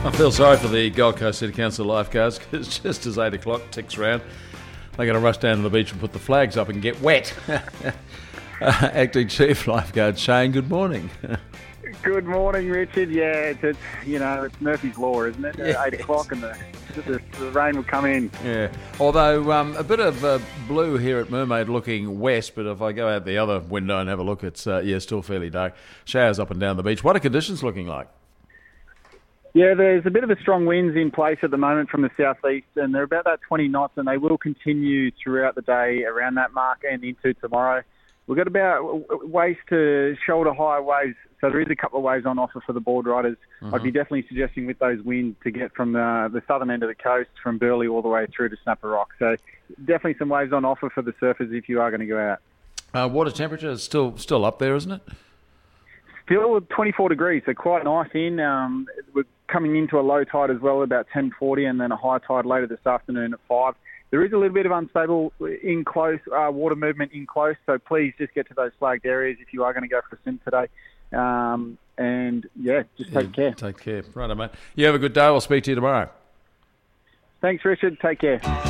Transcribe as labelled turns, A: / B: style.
A: I feel sorry for the Gold Coast City Council lifeguards because just as 8 o'clock ticks round, they're going to rush down to the beach and put the flags up and get wet. Acting Chief Lifeguard Shane, good morning.
B: Good morning, Richard. Yeah, it's Murphy's Law, isn't it?
A: Yeah.
B: 8 o'clock and the rain will come in.
A: Yeah, although a bit of blue here at Mermaid looking west, but if I go out the other window and have a look, it's still fairly dark. Showers up and down the beach. What are conditions looking like?
B: Yeah, there's a bit of a strong winds in place at the moment from the southeast, and they're about that 20 knots, and they will continue throughout the day around that mark and into tomorrow. We've got about waist to shoulder high waves, so there is a couple of waves on offer for the board riders.
A: Mm-hmm.
B: I'd be definitely suggesting with those winds to get from the southern end of the coast, from Burleigh all the way through to Snapper Rock. So definitely some waves on offer for the surfers if you are going to go out.
A: Water temperature is still up there, isn't it?
B: Still 24 degrees, so quite nice in. We're coming into a low tide as well, about 10:40, and then a high tide later this afternoon at 5. There is a little bit of unstable in close water movement in close, so please just get to those flagged areas if you are going to go for a swim today. Just take care.
A: Take care. Righto, mate. You have a good day. I'll speak to you tomorrow.
B: Thanks, Richard. Take care.